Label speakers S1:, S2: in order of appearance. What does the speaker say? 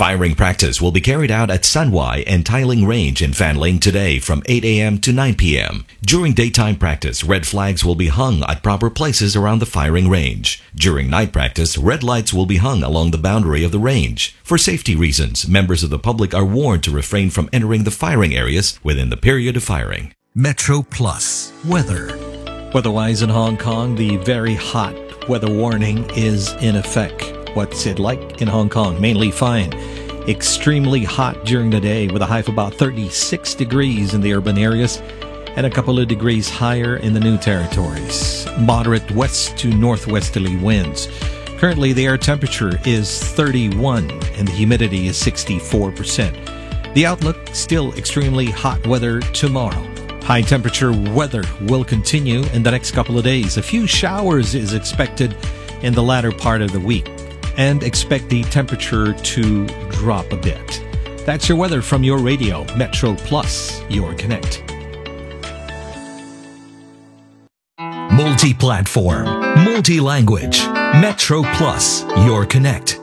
S1: Firing practice will be carried out at Sunway and Tiling Range in Fanling today from 8 a.m. to 9 p.m. During daytime practice, red flags will be hung at proper places around the firing range. During night practice, red lights will be hung along the boundary of the range. For safety reasons, members of the public are warned to refrain from entering the firing areas within the period of firing.
S2: Metro Plus Weather.
S3: Weather-wise in Hong Kong, the very hot weather warning is in effect. What's it like in Hong Kong? Mainly fine. Extremely hot during the day with a high of about 36 degrees in the urban areas and a couple of degrees higher in the new territories. Moderate west to northwesterly winds. Currently, the air temperature is 31 and the humidity is 64%. The outlook, still extremely hot weather tomorrow. High temperature weather will continue in the next couple of days. A few showers is expected in the latter part of the week. And expect the temperature to drop a bit. That's your weather from your radio, Metro Plus, your connect.
S2: Multi-platform, multi-language, Metro Plus, your connect.